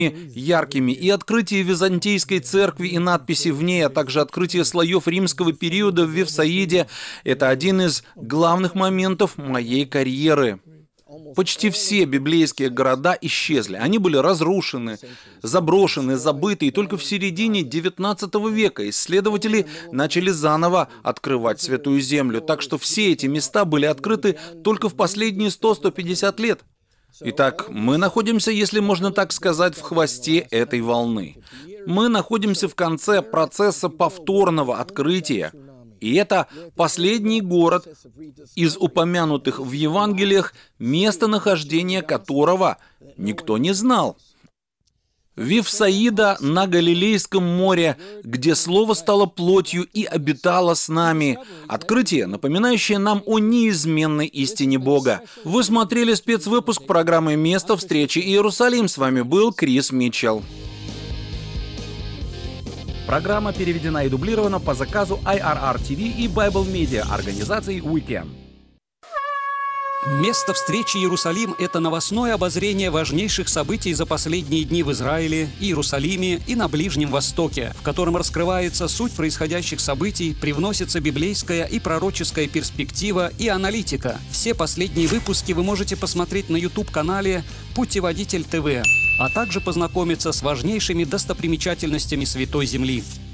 яркими, и открытие Византийской церкви и надписи в ней, а также открытие слоев римского периода в Вифсаиде – это один из главных моментов моей карьеры. Почти все библейские города исчезли. Они были разрушены, заброшены, забыты. И только в середине XIX века исследователи начали заново открывать Святую Землю. Так что все эти места были открыты только в последние 100-150 лет. Итак, мы находимся, если можно так сказать, в хвосте этой волны. Мы находимся в конце процесса повторного открытия. И это последний город из упомянутых в Евангелиях, местонахождение которого никто не знал. Вифсаида на Галилейском море, где Слово стало плотью и обитало с нами. Открытие, напоминающее нам о неизменной истине Бога. Вы смотрели спецвыпуск программы «Место встречи Иерусалим». С вами был Крис Митчелл. Программа переведена и дублирована по заказу IRR TV и Bible Media организации Weekend. Место встречи Иерусалим – это новостное обозрение важнейших событий за последние дни в Израиле, Иерусалиме и на Ближнем Востоке, в котором раскрывается суть происходящих событий, привносится библейская и пророческая перспектива и аналитика. Все последние выпуски вы можете посмотреть на YouTube-канале «Путеводитель ТВ», а также познакомиться с важнейшими достопримечательностями Святой Земли.